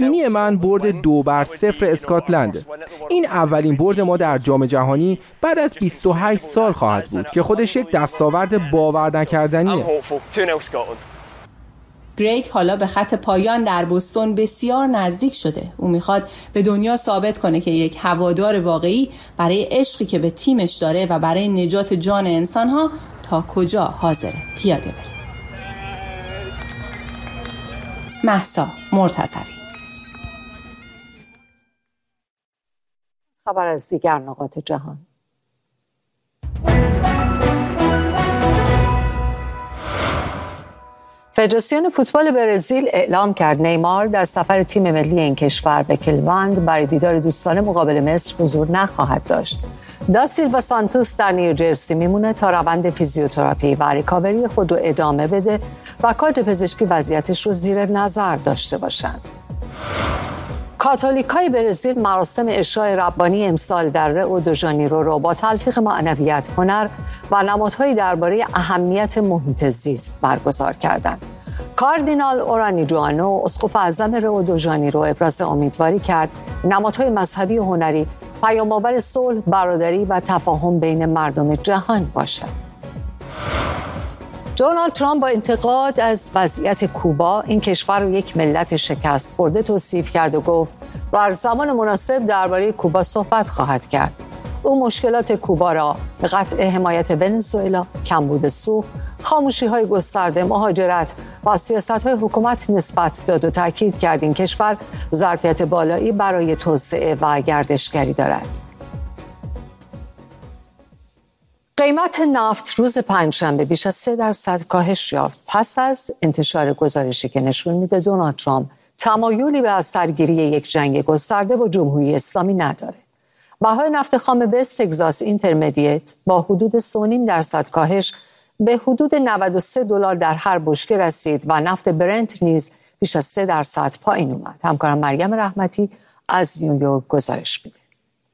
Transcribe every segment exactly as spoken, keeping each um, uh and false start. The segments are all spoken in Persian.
پیشبینی من برد دو بر صفر اسکاتلند. این اولین برد ما در جام جهانی بعد از بیست و هشت سال خواهد بود که خودش یک دستاورد باور نکردنیه. گریگ حالا به خط پایان در بوستون بسیار نزدیک شده. او میخواد به دنیا ثابت کنه که یک هوادار واقعی برای عشقی که به تیمش داره و برای نجات جان انسانها تا کجا حاضره پیاده بره. مهسا مرتضوی. خبر از دیگر نقاط جهان. فدراسیون فوتبال برزیل اعلام کرد نیمار در سفر تیم ملی این کشور به کلواند برای دیدار دوستانه مقابل مصر حضور نخواهد داشت. دا سیلوا سانتوس در نیوجرسی میمونه تا روند فیزیوتراپی و ریکاوری خود رو ادامه بده و کادر پزشکی وضعیتش رو زیر نظر داشته باشند. کاتولیکای برزیل مراسم عشای ربانی امسال در رئو دو ژانیرو را با تلفیق معنویت، هنر و نمادهایی درباره اهمیت محیط زیست برگزار کردند. کاردینال اورانی جوانو، اسقف اعظم رئو دو ژانیرو، ابراز امیدواری کرد نمادهای مذهبی و هنری پیام‌آور صلح، برادری و تفاهم بین مردم جهان باشد. دونالد ترامپ با انتقاد از وضعیت کوبا این کشور رو یک ملت شکست خورده توصیف کرد و گفت در زمان مناسب درباره کوبا صحبت خواهد کرد. او مشکلات کوبا را به قطع حمایت ونزوئلا، کمبود سوخت، خاموشی‌های گسترده، مهاجرت و سیاست‌های حکومت نسبت داد و تاکید کرد این کشور ظرفیت بالایی برای توسعه و گردشگری دارد. قیمت نفت روز پنجشنبه بیش از سه درصد کاهش یافت پس از انتشار گزارشی که نشون میده دونالد ترامپ تمایلی به از سرگیری یک جنگ گسترده با جمهوری اسلامی نداره. بهای نفت خام وست تگزاس اینترمدیت با حدود سه و نیم درصد کاهش به حدود نود و سه دلار در هر بشکه رسید و نفت برنت نیز بیش از سه درصد پایین اومد. همکارم مریم رحمتی از نیویورک گزارش میده.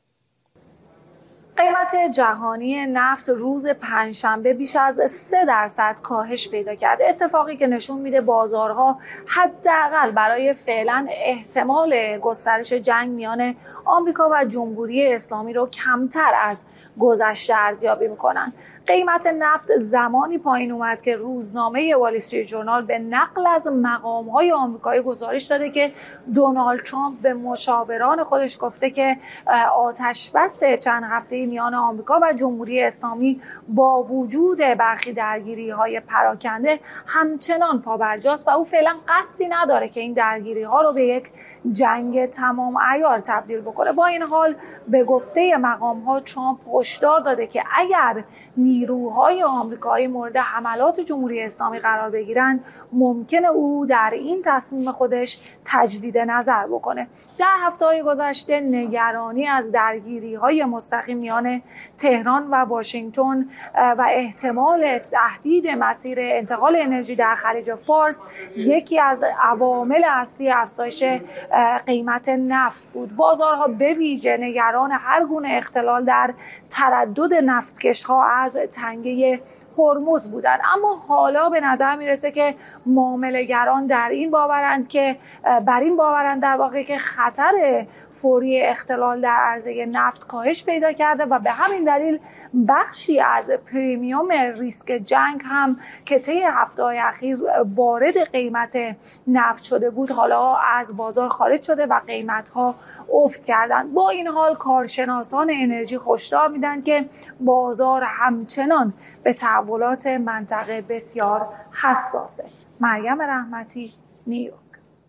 قیمت جهانی نفت روز پنجشنبه بیش از سه درصد کاهش پیدا کرد. اتفاقی که نشون میده بازارها حداقل برای فعلا احتمال گسترش جنگ میان آمریکا و جمهوری اسلامی رو کمتر از گذشته ارزیابی میکنن. قیمت نفت زمانی پایین اومد که روزنامه وال استریت ژورنال به نقل از مقام‌های آمریکایی گزارش داده که دونالد ترامپ به مشاوران خودش گفته که آتش‌بس چند هفته‌ای میان آمریکا و جمهوری اسلامی با وجود برخی درگیری‌های پراکنده همچنان پابرجاست و او فعلا قصدی نداره که این درگیری‌ها رو به یک جنگ تمام عیار تبدیل بکنه. با این حال به گفته مقام‌ها ترامپ هشدار داده که اگر نیروهای آمریکایی مورد حملات جمهوری اسلامی قرار بگیرند ممکنه او در این تصمیم خودش تجدید نظر بکنه. در هفته‌های گذشته نگرانی از درگیری‌های مستقیم میان تهران و واشنگتن و احتمال تهدید مسیر انتقال انرژی در خلیج فارس یکی از عوامل اصلی افزایش قیمت نفت بود. بازارها به ویژه نگران هر گونه اختلال در تردد نفتکش‌ها از تنگه هرمز بودند، اما حالا به نظر میرسه که معامله‌گران در این باورند که بر این باورند در واقع که خطر فوری اختلال در عرضه نفت کاهش پیدا کرده و به همین دلیل بخشی از پریمیوم ریسک جنگ هم که طی هفته‌های اخیر وارد قیمت نفت شده بود حالا از بازار خارج شده و قیمت‌ها افت کردند. با این حال کارشناسان انرژی هشدار میدن که بازار همچنان به تحولات منطقه بسیار حساسه. مریم رحمتی، نیویورک.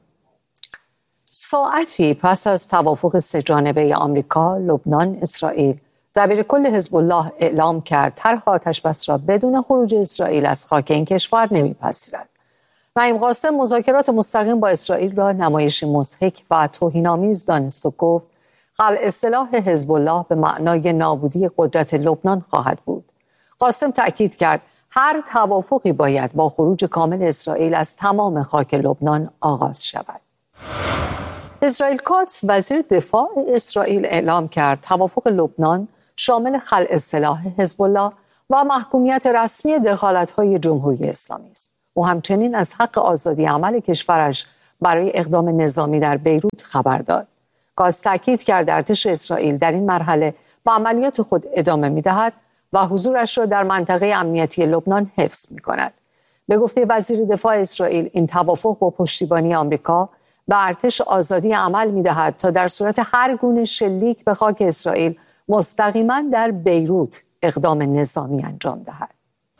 ساعتی پس از توافق سه جانبه آمریکا، لبنان، اسرائیل، دبیرکل حزب الله اعلام کرد طرح آتش‌بس را بدون خروج اسرائیل از خاک این کشور نمیپذیرد. نعیم قاسم مذاکرات مستقیم با اسرائیل را نمایشی مضحک و توهین‌آمیز دانست و گفت خلع سلاح حزب الله به معنای نابودی قدرت لبنان خواهد بود. قاسم تأکید کرد هر توافقی باید با خروج کامل اسرائیل از تمام خاک لبنان آغاز شود. اسرائیل کاتس وزیر دفاع اسرائیل اعلام کرد توافق لبنان شامل خلع سلاح حزب الله و محکومیت رسمی دخالت‌های جمهوری اسلامی است. او همچنین از حق آزادی عمل کشورش برای اقدام نظامی در بیروت خبر داد. گاتس تاکید کرد ارتش اسرائیل در این مرحله با عملیات خود ادامه می‌دهد و حضورش را در منطقه امنیتی لبنان حفظ می‌کند. به گفته وزیر دفاع اسرائیل، این توافق با پشتیبانی آمریکا به ارتش آزادی عمل می‌دهد تا در صورت هر گونه شلیک به خاک اسرائیل مستقیما در بیروت اقدام نظامی انجام دهد.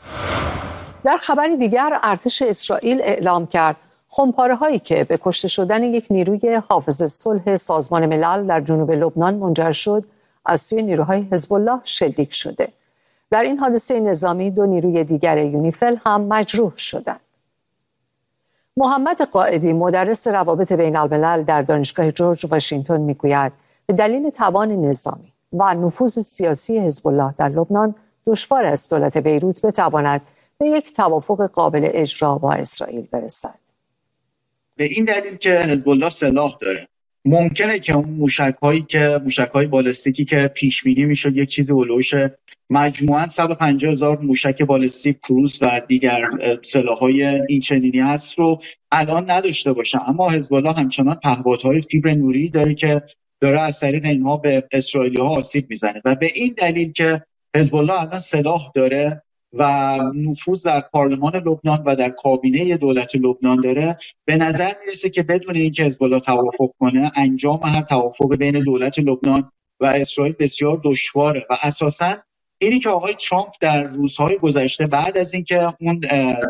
در خبری دیگر ارتش اسرائیل اعلام کرد خمپاره‌هایی که به کشته شدن یک نیروی حافظ صلح سازمان ملل در جنوب لبنان منجر شد از سوی نیروهای حزب الله شلیک شده. در این حادثه نظامی دو نیروی دیگر یونیفیل هم مجروح شدند. محمد قائدی مدرس روابط بین الملل در دانشگاه جورج واشنگتن میگوید به دلیل توان نظامی و نفوذ سیاسی حزب الله در لبنان دشوار است دولت بیروت بتواند به یک توافق قابل اجرا با اسرائیل برسد. به این دلیل که حزب الله سلاح داره، ممکنه که اون موشک‌هایی که موشک‌های بالستیکی که پیش بینی میشد یک چیزی هولوش مجموعاً صد و پنجاه هزار موشک بالستیک کروز و دیگر سلاح‌های این چنینی هست رو الان نداشته باشه، اما حزب الله همچنان پهپادهای فیبر نوری داره که داره از طریق اینها به اسرائیلی‌ها آسیب میزنه و به این دلیل که حزب الله الان سلاح داره و نفوذ در پارلمان لبنان و در کابینه دولت لبنان داره، به نظر میرسه که بدون اینکه حزب الله توافق کنه انجام هر توافق بین دولت لبنان و اسرائیل بسیار دشواره و اساساً اینی که آقای ترامپ در روزهای گذشته بعد از اینکه اون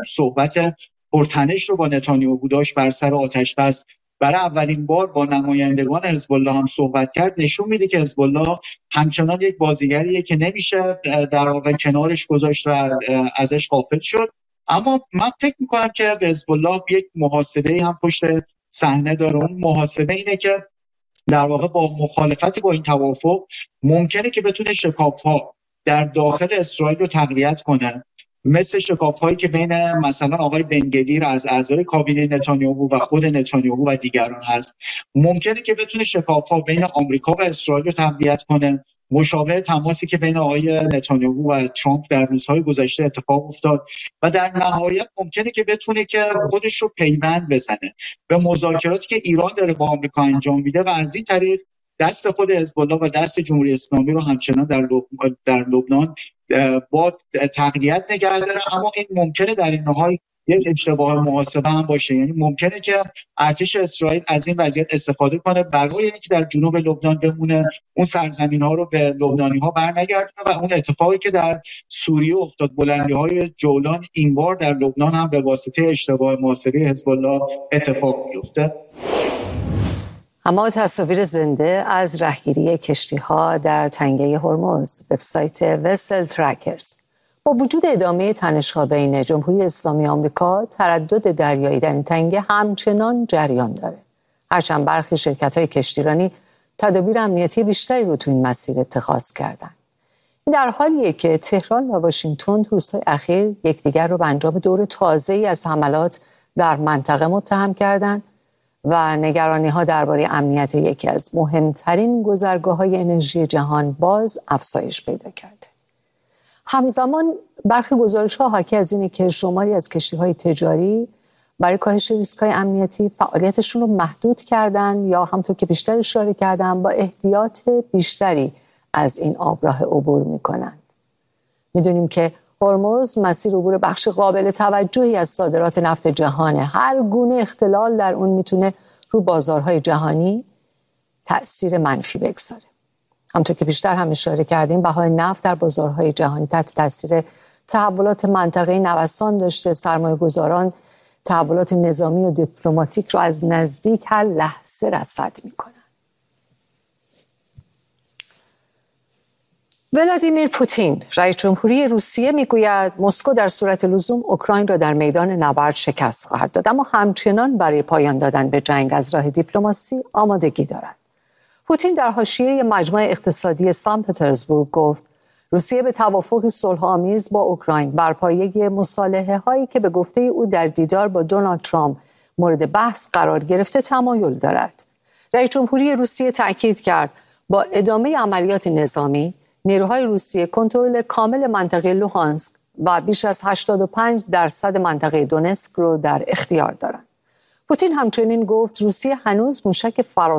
صحبت پرتنش رو با نتانیاهو داشت بر سر آتش بس برای اولین بار با نمایندگان حزب الله هم صحبت کرد، نشون میده که حزب الله همچنان یک بازیگریه که نمیشه در واقع کنارش گذاشت و ازش غافل شد. اما من فکر میکنم که حزب الله یک محاسبه هم پشت صحنه داره. اون محاسبه اینه که در واقع با مخالفت با این توافق ممکنه که بتونه شکاف‌ها در داخل اسرائیل رو تقویت کنه، مثل شکاف‌هایی که بین مثلا آقای بنگویر از اعضای کابینه نتانیاهو و خود نتانیاهو و دیگران هست. ممکنه که بتونه شکاف‌ها بین آمریکا و اسرائیل رو تقویت کنه، مشابه تماسی که بین آقای نتانیاهو و ترامپ در روزهای گذشته اتفاق افتاد و در نهایت ممکنه که بتونه که خودش رو پیوند بزنه به مذاکراتی که ایران داره با آمریکا انجام میده و از این طریق دست خود حزب الله و دست جمهوری اسلامی رو همچنان در لب... در لبنان با تقویت نگه داره. اما این ممکنه در این نهایت یک اشتباه محاسبه هم باشه، یعنی ممکنه که ارتش اسرائیل از این وضعیت استفاده کنه برای اینکه در جنوب لبنان بمونه، اون سرزمین ها رو به لبنانی ها برنگردونه و اون اتفاقی که در سوریه افتاد، بلندی های جولان، این بار در لبنان هم به واسطه اشتباه محاسبه حزب الله اتفاق بیفته. اما تصاویر زنده از رهگیری کشتی‌ها در تنگه هرمز، وبسایت وسل ترکرز. با وجود ادامه تنش‌ها بین جمهوری اسلامی آمریکا، تردد دریایی در این تنگه همچنان جریان داره. هرچند برخی شرکت‌های کشتیرانی تدابیر امنیتی بیشتری رو تو این مسیر اتخاذ کردن. این در حالیه که تهران و واشنگتن روزهای اخیر یکدیگر رو به انجام دور تازه‌ای از حملات در منطقه متهم کردند و نگرانی‌ها درباره امنیت یکی از مهمترین گذرگاه‌های انرژی جهان باز افزایش پیدا کرده. همزمان برخی گزارش‌ها حاکی از اینه که شماری از کشتی‌های تجاری برای کاهش ریسک‌های امنیتی فعالیتشون رو محدود کردن یا همونطور که بیشتر اشاره کردن با احتیاط بیشتری از این آبراه عبور می‌کنند. می‌دونیم که هرمز مسیر عبور بخش قابل توجهی از صادرات نفت جهانه. هر گونه اختلال در اون میتونه رو بازارهای جهانی تأثیر منفی بگذاره. همونطور که بیشتر هم اشاره کردیم، بهای نفت در بازارهای جهانی تحت تأثیر تحولات منطقه‌ای نوسان داشته. سرمایه‌گذاران تحولات نظامی و دیپلماتیک رو از نزدیک هر لحظه رصد میکنن. ولادیمیر پوتین، رئیس جمهوری روسیه، میگوید مسکو در صورت لزوم اوکراین را در میدان نبرد شکست خواهد داد، اما همچنان برای پایان دادن به جنگ از راه دیپلماسی آمادگی دارد. پوتین در حاشیه مجمع اقتصادی سن پترزبورگ گفت روسیه به توافق صلح‌آمیز با اوکراین بر پایه مصالحه‌هایی که به گفته او در دیدار با دونالد ترامپ مورد بحث قرار گرفته تمایل دارد. رئیس جمهوری روسیه تأکید کرد با ادامه عملیات نظامی نیروهای روسیه کنترل کامل منطقه لوهانسک و بیش از هشتاد و پنج درصد منطقه دونتسک رو در اختیار دارند. پوتین همچنین گفت روسیه هنوز موشک فرا